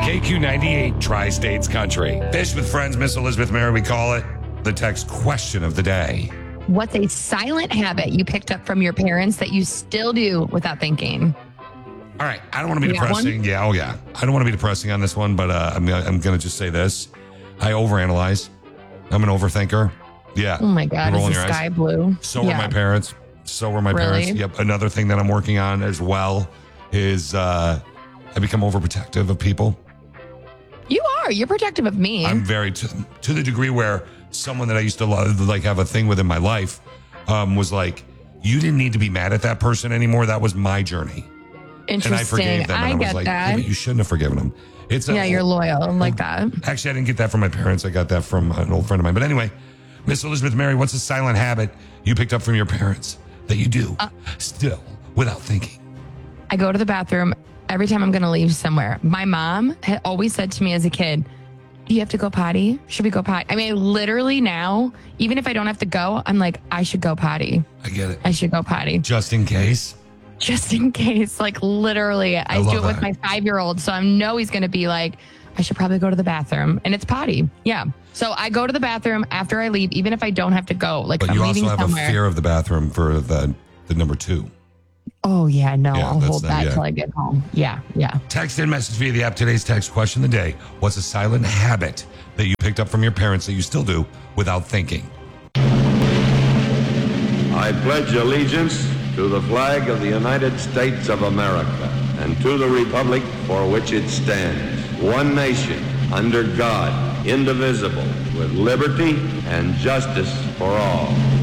KQ98 Tri-States Country. Fish with Friends, Miss Elizabeth Mary, we call it the text question of the day. What's a silent habit you picked up from your parents that you still do without thinking? All right. I don't want to be depressing. Yeah. Oh, yeah. I don't want to be depressing on this one, but I'm going to just say this. I overanalyze. I'm an overthinker. Yeah. Oh, my God. Is the sky blue? So were my parents. So were my parents. Yep. Another thing that I'm working on as well is I become overprotective of people. You are. You're protective of me. I'm very, to the degree where someone that I used to love, like have a thing with in my life was like, you didn't need to be mad at that person anymore. That was my journey. Interesting. And I forgave them. I get like, that. Yeah, but you shouldn't have forgiven them. You're loyal like that. Actually, I didn't get that from my parents. I got that from an old friend of mine. But anyway, Miss Elizabeth Mary, what's a silent habit you picked up from your parents that you do still without thinking? I go to the bathroom every time I'm going to leave somewhere. My mom had always said to me as a kid, do you have to go potty? Should we go potty? I mean, literally now, even if I don't have to go, I'm like, I should go potty. I get it. I should go potty. Just in case. Just in case. Like literally, I do it with my 5-year-old. So I know he's going to be like, I should probably go to the bathroom. And it's potty. Yeah. So I go to the bathroom after I leave, even if I don't have to go. Like, but you also have a fear of the bathroom for the number 2. Oh, yeah. No, I'll hold that till I get home. Yeah. Yeah. Text and message via the app. Today's text question of the day. What's a silent habit that you picked up from your parents that you still do without thinking? I pledge allegiance to the flag of the United States of America and to the republic for which it stands, one nation, under God, indivisible, with liberty and justice for all.